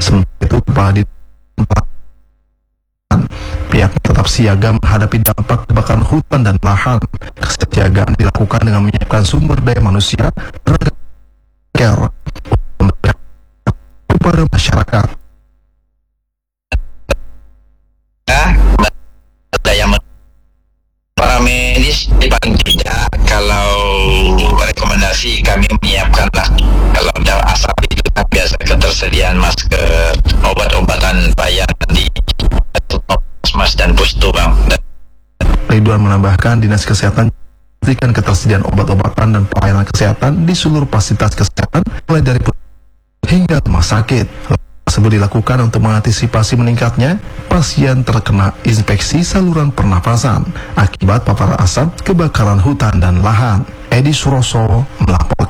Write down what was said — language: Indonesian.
Sementara itu, Kepala Dinas pihak tetap siaga menghadapi dampak kebakaran hutan dan lahan. Kesiapsiagaan dilakukan dengan menyiapkan sumber daya manusia, tenaga care, kepada masyarakat. Ada yang para medis paling tidak, kalau rekomendasi kami menyiapkanlah, kalau ada asap itu kan biasa ketersediaan masker, obat-obatan bayaran di Mas dan Pustu Bang. Ridwan menambahkan Dinas Kesehatan memastikan ketersediaan obat-obatan dan pelayanan kesehatan di seluruh fasilitas kesehatan mulai dari hingga rumah sakit. Tersebut dilakukan untuk mengantisipasi meningkatnya pasien terkena infeksi saluran pernafasan akibat paparan asap kebakaran hutan dan lahan. Edi Suroso melaporkan.